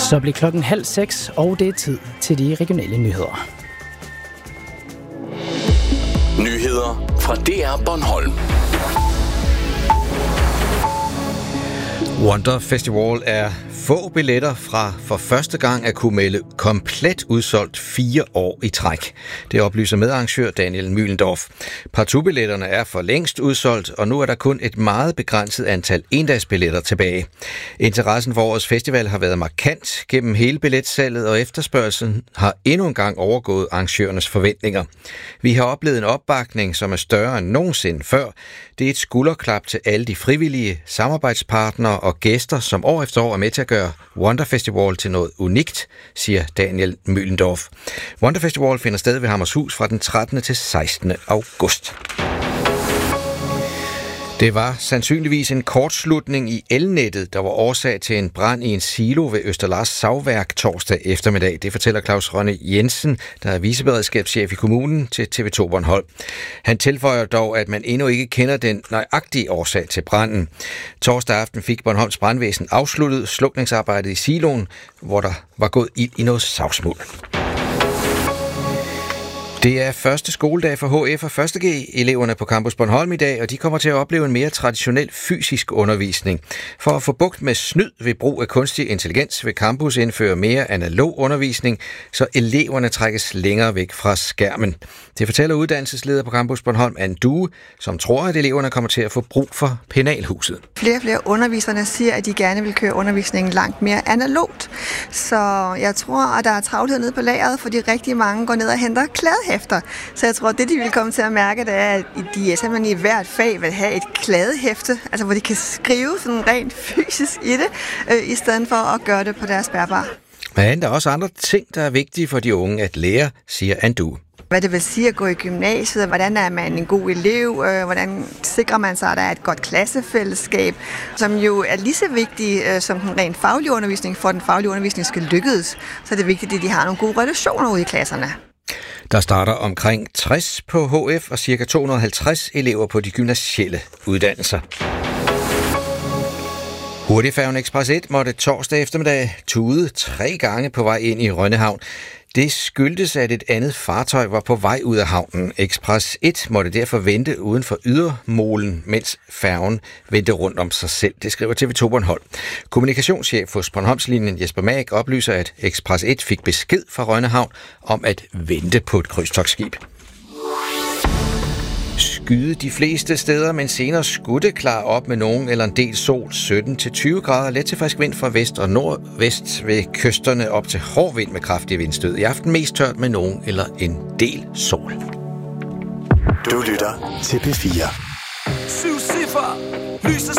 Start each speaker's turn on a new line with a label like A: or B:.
A: Så bliver klokken 5:30, og det er tid til de regionale nyheder.
B: Nyheder fra DR Bornholm.
C: Wonder Festival er få billetter fra for første gang at kunne melde komplet udsolgt 4 år i træk. Det oplyser medarrangør Daniel Mühlendorf. Partubilletterne er for længst udsolgt, og nu er der kun et meget begrænset antal endagsbilletter tilbage. Interessen for årets festival har været markant gennem hele billetsalget, og efterspørgselen har endnu en gang overgået arrangørernes forventninger. Vi har oplevet en opbakning, som er større end nogensinde før. Det er et skulderklap til alle de frivillige, samarbejdspartnere og gæster, som år efter år er med til at gøre Wonder Festival til noget unikt, siger Daniel Mühlendorf. Wonder Festival finder sted ved Hammershus fra den 13. til 16. august. Det var sandsynligvis en kortslutning i elnettet, der var årsag til en brand i en silo ved Østerlars Savværk torsdag eftermiddag. Det fortæller Claus Rønne Jensen, der er viceberedskabschef i kommunen, til TV2 Bornholm. Han tilføjer dog, at man endnu ikke kender den nøjagtige årsag til branden. Torsdag aften fik Bornholms brandvæsen afsluttet slukningsarbejdet i siloen, hvor der var gået ild i noget savsmuld. Det er første skoledag for HF og 1.G-eleverne på Campus Bornholm i dag, og de kommer til at opleve en mere traditionel fysisk undervisning. For at få bugt med snyd ved brug af kunstig intelligens vil campus indføre mere analog undervisning, så eleverne trækkes længere væk fra skærmen. Det fortæller uddannelsesleder på Campus Bornholm, Anne Due, som tror, at eleverne kommer til at få brug for penalhuset.
D: Flere og flere underviserne siger, at de gerne vil køre undervisningen langt mere analogt. Så jeg tror, at der er travlhed nede på lageret, fordi rigtig mange går ned og henter kladehæfter. Så jeg tror, at det, de vil komme til at mærke, det er, at de simpelthen i hvert fag vil have et kladehæfte, altså hvor de kan skrive sådan rent fysisk i det, i stedet for at gøre det på deres bærbar.
C: Men der er også andre ting, der er vigtige for de unge at lære, siger Anne Due.
D: Hvad det vil sige at gå i gymnasiet, hvordan er man en god elev, hvordan sikrer man sig, at der er et godt klassefællesskab, som jo er lige så vigtigt som den rent faglige undervisning, for den faglige undervisning skal lykkes. Så er det vigtigt, at de har nogle gode relationer ude i klasserne.
C: Der starter omkring 60 på HF og ca. 250 elever på de gymnasielle uddannelser. Hurtigfærgen Express 1 måtte torsdag eftermiddag tude 3 gange på vej ind i Rønnehavn. Det skyldtes, at et andet fartøj var på vej ud af havnen. Express 1 måtte derfor vente uden for ydermolen, mens færgen vendte rundt om sig selv. Det skriver TV2 Bornholm. Kommunikationschef hos Bornholmslinjen Jesper Mag oplyser, at Express 1 fik besked fra Rønnehavn om at vente på et krydstogtskib. Skyde de fleste steder, men senere skudde klar op med nogen eller en del sol. 17-20 grader, let til frisk vind fra vest og nordvest ved kysterne, op til hård vind med kraftige vindstød. I aften mest tørt med nogen eller en del sol.
E: Du lytter til P4.
F: 7 ciffer, lyser